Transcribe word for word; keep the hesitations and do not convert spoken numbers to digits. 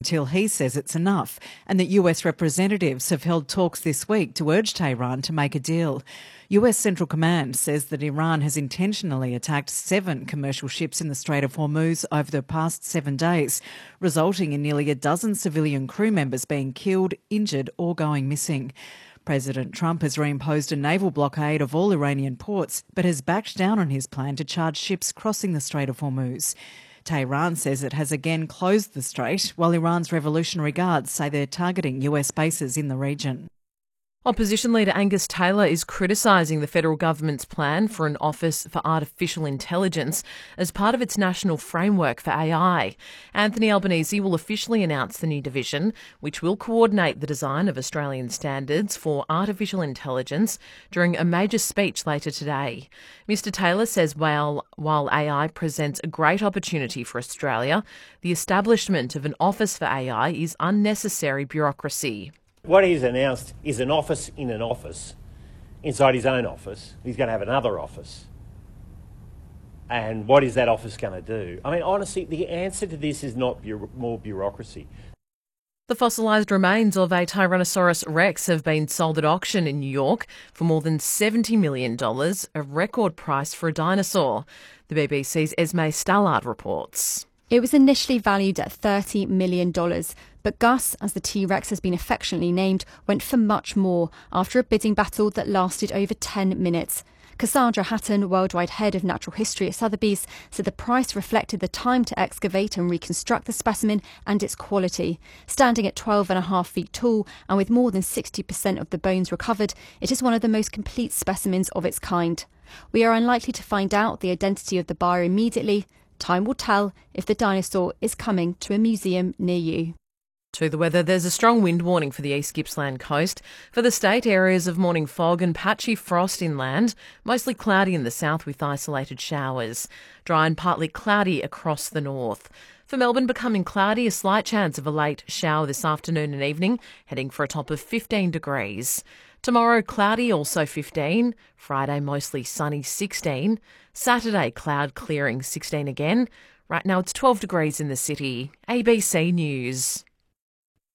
until he says it's enough, and that U S representatives have held talks this week to urge Tehran to make a deal. U S Central Command says that Iran has intentionally attacked seven commercial ships in the Strait of Hormuz over the past seven days, resulting in nearly a dozen civilian crew members being killed, injured or going missing. President Trump has reimposed a naval blockade of all Iranian ports, but has backed down on his plan to charge ships crossing the Strait of Hormuz. Tehran says it has again closed the strait, while Iran's Revolutionary Guards say they're targeting U S bases in the region. Opposition leader Angus Taylor is criticising the federal government's plan for an Office for Artificial Intelligence as part of its national framework for A I. Anthony Albanese will officially announce the new division, which will coordinate the design of Australian standards for artificial intelligence during a major speech later today. Mister Taylor says while, while A I presents a great opportunity for Australia, the establishment of an Office for A I is unnecessary bureaucracy. What he's announced is an office in an office, inside his own office. He's going to have another office. And what is that office going to do? I mean, honestly, the answer to this is not bu- more bureaucracy. The fossilised remains of a Tyrannosaurus rex have been sold at auction in New York for more than seventy million dollars, a record price for a dinosaur. The B B C's Esme Stallard reports. It was initially valued at thirty million dollars, but Gus, as the T-Rex has been affectionately named, went for much more after a bidding battle that lasted over ten minutes. Cassandra Hatton, worldwide head of natural history at Sotheby's, said the price reflected the time to excavate and reconstruct the specimen and its quality. Standing at twelve and a half feet tall and with more than sixty percent of the bones recovered, it is one of the most complete specimens of its kind. We are unlikely to find out the identity of the buyer immediately. Time will tell if the dinosaur is coming to a museum near you. To the weather, there's a strong wind warning for the East Gippsland coast. For the state, areas of morning fog and patchy frost inland, mostly cloudy in the south with isolated showers. Dry and partly cloudy across the north. For Melbourne, becoming cloudy, a slight chance of a late shower this afternoon and evening, heading for a top of fifteen degrees. Tomorrow, cloudy, also fifteen. Friday, mostly sunny, sixteen. Saturday, cloud clearing, sixteen again. Right now, it's twelve degrees in the city. A B C News.